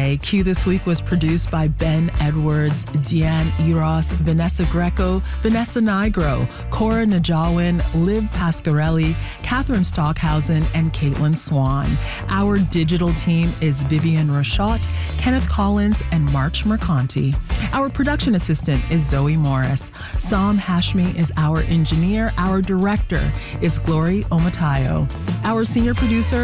today. Q This Week was produced by Ben Edwards, Deanne Eros, Vanessa Greco, Vanessa Nigro, Cora Najawin, Liv Pasquarelli, Catherine Stockhausen, and Caitlin Swan. Our digital team is Vivian Rachat, Kenneth Collins, and March Mercanti. Our production assistant is Zoe Morris. Sam Hashmi is our engineer. Our director is Glory Omatayo. Our senior producer